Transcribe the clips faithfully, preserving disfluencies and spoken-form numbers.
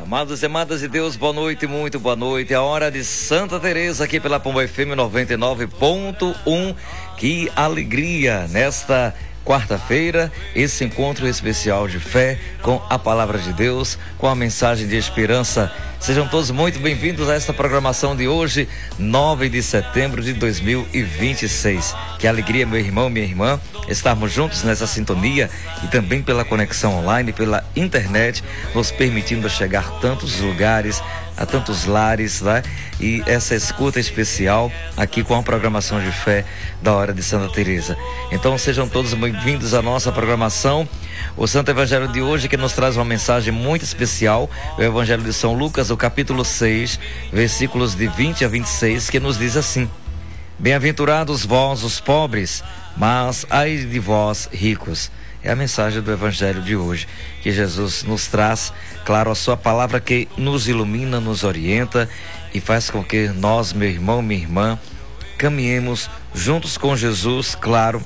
Amados e amadas de Deus, boa noite, muito boa noite. É a hora de Santa Teresa aqui pela Pomba F M noventa e nove ponto um. Que alegria nesta quarta-feira, esse encontro especial de fé com a palavra de Deus, com a mensagem de esperança. Sejam todos muito bem-vindos a esta programação de hoje, nove de setembro de dois mil e vinte e seis. Que alegria, meu irmão, minha irmã, estarmos juntos nessa sintonia e também pela conexão online, pela internet, nos permitindo chegar a tantos lugares, a tantos lares, né? E essa escuta especial aqui com a programação de fé da Hora de Santa Teresa. Então sejam todos bem-vindos à nossa programação. O Santo Evangelho de hoje que nos traz uma mensagem muito especial, o Evangelho de São Lucas, o capítulo seis, versículos de vinte a vinte e seis, que nos diz assim: Bem-aventurados vós os pobres, mas ai de vós ricos. É a mensagem do Evangelho de hoje, que Jesus nos traz, claro, a sua palavra que nos ilumina, nos orienta e faz com que nós, meu irmão, minha irmã, caminhemos juntos com Jesus, claro,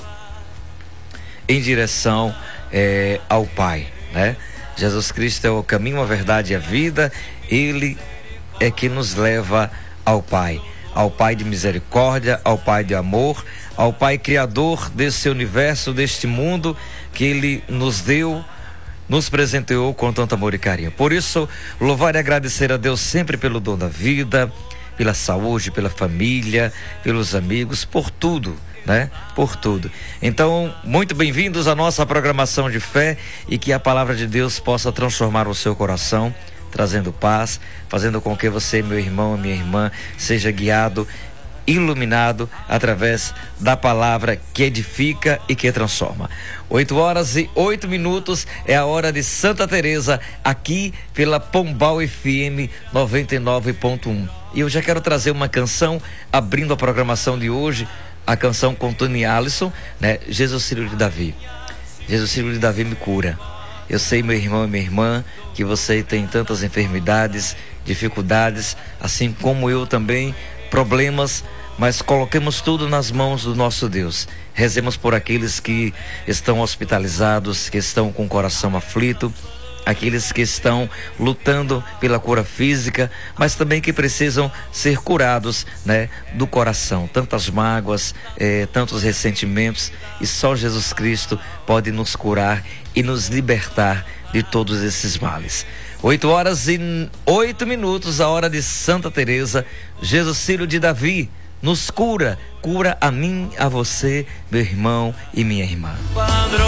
em direção é, ao Pai, né? Jesus Cristo é o caminho, a verdade e a vida. Ele é que nos leva ao Pai, ao Pai de misericórdia, ao Pai de amor, ao Pai criador desse universo, deste mundo que Ele nos deu, nos presenteou com tanto amor e carinho. Por isso, louvar e agradecer a Deus sempre pelo dom da vida, pela saúde, pela família, pelos amigos, por tudo, né? Por tudo. Então, muito bem-vindos à nossa programação de fé e que a palavra de Deus possa transformar o seu coração, trazendo paz, fazendo com que você, meu irmão, minha irmã, seja guiado, iluminado através da palavra que edifica e que transforma. Oito horas e oito minutos é a hora de Santa Teresa aqui pela Pombal F M noventa e nove ponto um. E eu já quero trazer uma canção abrindo a programação de hoje, a canção com Tony Alisson, né? Jesus Filho de Davi. Jesus Filho de Davi me cura. Eu sei, meu irmão e minha irmã, que você tem tantas enfermidades, dificuldades, assim como eu também, problemas, mas coloquemos tudo nas mãos do nosso Deus. Rezemos por aqueles que estão hospitalizados, que estão com o coração aflito, aqueles que estão lutando pela cura física, mas também que precisam ser curados, né, do coração. Tantas mágoas, eh, tantos ressentimentos, e só Jesus Cristo pode nos curar e nos libertar de todos esses males. Oito horas e oito minutos, a hora de Santa Teresa. Jesus Filho de Davi nos cura, cura a mim, a você, meu irmão e minha irmã.